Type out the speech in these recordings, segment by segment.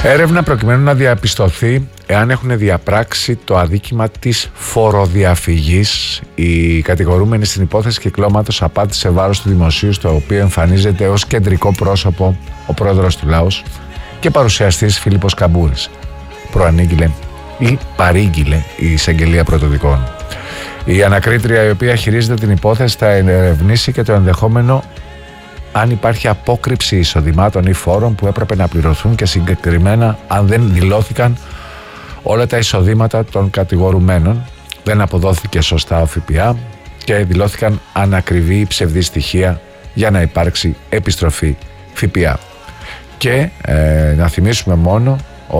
Έρευνα προκειμένου να διαπιστωθεί εάν έχουν διαπράξει το αδίκημα της φοροδιαφυγής. Οι κατηγορούμενοι στην υπόθεση κυκλώματος απάτης σε βάρος του δημοσίου, στο οποίο εμφανίζεται ως κεντρικό πρόσωπο ο πρόεδρος του λαός και παρουσιαστής Φίλιππος Καμπούρης, προανήγγειλε ή παρήγγειλε η εισαγγελία πρωτοδικών. Η ανακρίτρια, η οποία χειρίζεται την υπόθεση, θα ερευνήσει και το ενδεχόμενο αν υπάρχει απόκρυψη εισοδημάτων ή φόρων που έπρεπε να πληρωθούν και συγκεκριμένα αν δεν δηλώθηκαν όλα τα εισοδήματα των κατηγορουμένων, δεν αποδόθηκε σωστά ο ΦΠΑ και δηλώθηκαν ανακριβή ή ψευδή στοιχεία για να υπάρξει επιστροφή ΦΠΑ. Και να θυμίσουμε μόνο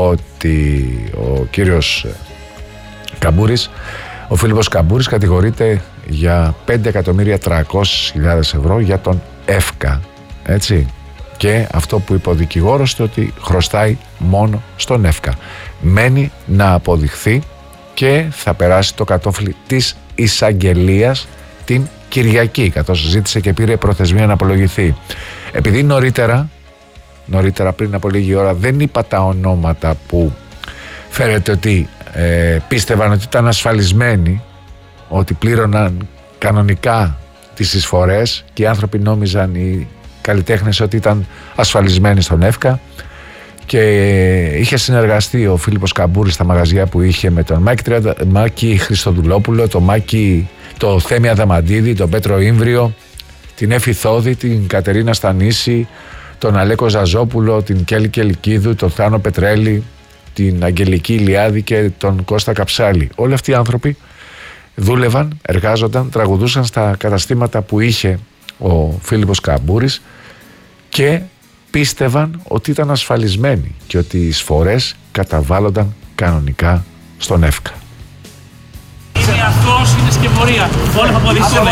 ότι ο κύριος Καμπούρης, ο Φίλιππος Καμπούρης, κατηγορείται για 5.300.000 ευρώ για τον ΕΦΚΑ, έτσι, και αυτό που είπε ο δικηγόρος του, ότι χρωστάει μόνο στον ΕΦΚΑ. Μένει να αποδειχθεί και θα περάσει το κατόφλι της εισαγγελίας την Κυριακή, καθώς ζήτησε και πήρε προθεσμία να απολογηθεί. Επειδή νωρίτερα πριν από λίγη ώρα δεν είπα τα ονόματα που φέρεται ότι πίστευαν ότι ήταν ασφαλισμένοι, ότι πλήρωναν κανονικά τις εισφορές και οι άνθρωποι νόμιζαν, οι καλλιτέχνες, ότι ήταν ασφαλισμένοι στον ΕΦΚΑ, και είχε συνεργαστεί ο Φίλιππος Καμπούρης στα μαγαζιά που είχε με τον Μάκη Χριστοδουλόπουλο, το Θέμη Αδαμαντίδη, τον Πέτρο Ήμβριο, την Έφη Θόδη, την Κατερίνα Στανίση, τον Αλέκο Ζαζόπουλο, την Κέλη Κελικίδου, τον Θάνο Πετρέλη, την Αγγελική Ηλιάδη και τον Κώστα Καψάλη. Όλοι αυτοί οι άνθρωποι δούλευαν, εργάζονταν, τραγουδούσαν στα καταστήματα που είχε ο Φίλιππος Καμπούρης και πίστευαν ότι ήταν ασφαλισμένοι και ότι οι εισφορές καταβάλλονταν κανονικά στον ΕΦΚΑ. Είμαι αθώος, είναι σκευωρία. Όλα θα αποδείξουμε.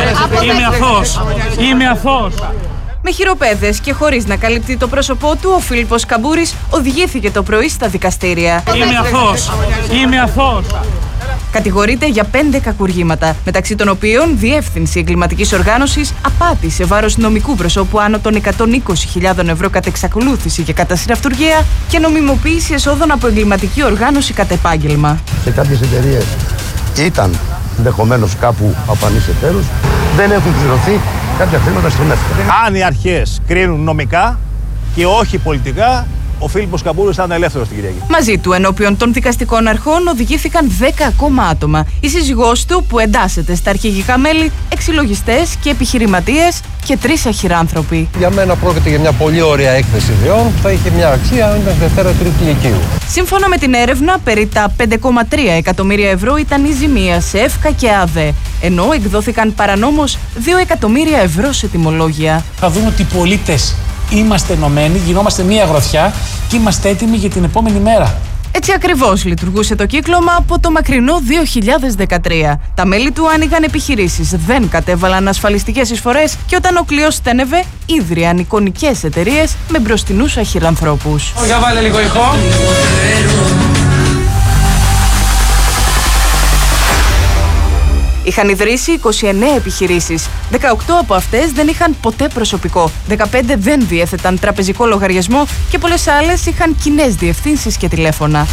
Είμαι αθώος. Με χειροπέδες και χωρίς να καλύπτει το πρόσωπό του, ο Φίλιππος Καμπούρης οδηγήθηκε το πρωί στα δικαστήρια. Είμαι αθώος. Κατηγορείται για 5 κακουργήματα, μεταξύ των οποίων διεύθυνση εγκληματικής οργάνωσης, απάτη σε βάρος νομικού προσώπου άνω των 120.000 ευρώ κατ' εξακολούθηση και κατά συναυτουργία και νομιμοποίηση εσόδων από εγκληματική οργάνωση κατ' επάγγελμα. Σε κάποιες εταιρείες ήταν ενδεχομένως κάπου απανείς εταίρους, δεν έχουν πληρωθεί κάποια χρήματα στον ΕΦΚΑ. Αν οι αρχές κρίνουν νομικά και όχι πολιτικά, ο Φίλιππος Καμπούρης θα είναι ελεύθερος στην Κυριακή. Μαζί του ενώπιον των δικαστικών αρχών οδηγήθηκαν 10 ακόμα άτομα. Η σύζυγός του, που εντάσσεται στα αρχηγικά μέλη, εξυλογιστές και επιχειρηματίες και 3 αχυράνθρωποι. Για μένα πρόκειται για μια πολύ ωραία έκθεση ιδεών που θα είχε μια αξία αν ήταν Δευτέρα-Τρίτη Λυκείου. Σύμφωνα με την έρευνα, περί τα 5,3 εκατομμύρια ευρώ ήταν η ζημία σε ΕΦΚΑ και ΑΔΕ, ενώ εκδόθηκαν παρανόμως 2 εκατομμύρια ευρώ σε τιμολόγια. Θα δούμε ότι οι πολίτες είμαστε ενωμένοι, γινόμαστε μία γροθιά και είμαστε έτοιμοι για την επόμενη μέρα. Έτσι ακριβώς λειτουργούσε το κύκλωμα από το μακρινό 2013. Τα μέλη του άνοιγαν επιχειρήσεις, δεν κατέβαλαν ασφαλιστικές εισφορές και όταν ο κλειός στένευε, ίδρυαν εικονικές εταιρείες με μπροστινούς αχυρανθρώπους. Για βάλε λίγο ηχό. Είχαν ιδρύσει 29 επιχειρήσεις. 18 από αυτές δεν είχαν ποτέ προσωπικό. 15 δεν διέθεταν τραπεζικό λογαριασμό και πολλές άλλες είχαν κοινές διευθύνσεις και τηλέφωνα.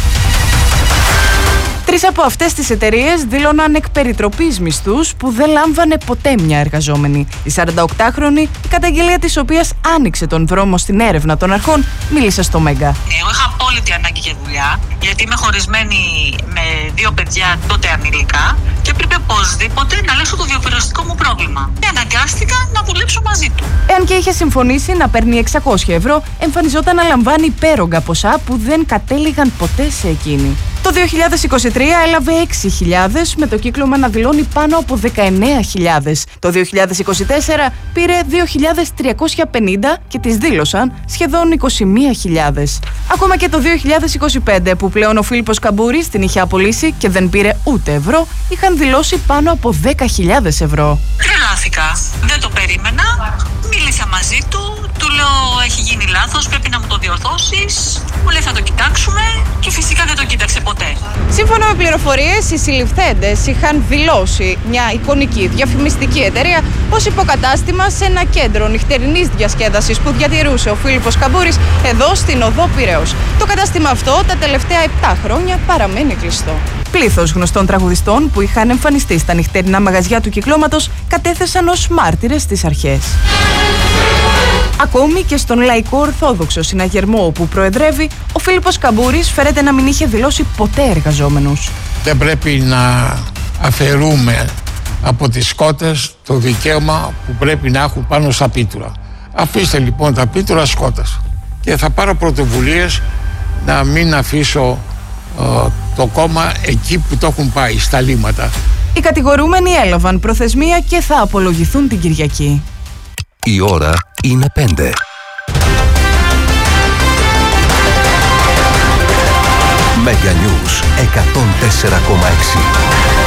3 από αυτές τις εταιρείες δήλωναν εκ περιτροπής μισθούς που δεν λάμβανε ποτέ μια εργαζόμενη. Η 48χρονη, η καταγγελία της οποίας άνοιξε τον δρόμο στην έρευνα των αρχών, μίλησε στο Μέγκα. Εγώ είχα απόλυτη ανάγκη για δουλειά, γιατί είμαι χωρισμένη με 2 παιδιά τότε ανήλικα και έπρεπε οπωσδήποτε να λύσω το βιοπεριστικό μου πρόβλημα. Και αναγκάστηκα να δουλέψω μαζί του. Εάν και είχε συμφωνήσει να παίρνει 600 ευρώ, εμφανιζόταν να λαμβάνει υπέρογκα ποσά που δεν κατέληγαν ποτέ σε εκείνη. Το 2023 έλαβε 6.000, με το κύκλωμα να δηλώνει πάνω από 19.000. Το 2024 πήρε 2.350 και τις δήλωσαν σχεδόν 21.000. Ακόμα και το 2025, που πλέον ο Φίλιππος Καμπούρης την είχε απολύσει και δεν πήρε ούτε ευρώ, είχαν δηλώσει πάνω από 10.000 ευρώ. Τρελάθηκα. Δεν το περίμενα. Μίλησα μαζί του. Του λέω: έχει γίνει λάθος, πρέπει να μου το διορθώσεις. Μου λέει: θα το κοιτάξουμε. Και φυσικά δεν το κοίταξε ποτέ. Σύμφωνα με πληροφορίες, οι συλληφθέντες είχαν δηλώσει μια εικονική διαφημιστική εταιρεία ως υποκατάστημα σε ένα κέντρο νυχτερινής διασκέδασης που διατηρούσε ο Φίλιππος Καμπούρης εδώ στην οδό Πειραιώς. Το κατάστημα αυτό τα τελευταία 7 χρόνια παραμένει κλειστό. Πλήθος γνωστών τραγουδιστών που είχαν εμφανιστεί στα νυχτερινά μαγαζιά του κυκλώματος κατέθεσαν ως μάρτυρες στις αρχές. Ακόμη και στον λαϊκό ορθόδοξο συναγερμό όπου προεδρεύει, ο Φίλιππος Καμπούρης φέρεται να μην είχε δηλώσει ποτέ εργαζόμενους. Δεν πρέπει να αφαιρούμε από τις σκότες το δικαίωμα που πρέπει να έχουν πάνω στα πίτουρα. Αφήστε λοιπόν τα πίτουρα σκότας και θα πάρω πρωτοβουλίες να μην αφήσω το κόμμα εκεί που το έχουν πάει, στα λίμματα. Οι κατηγορούμενοι έλαβαν προθεσμία και θα απολογηθούν την Κυριακή. Η ώρα είναι 5. Mega News 104,6.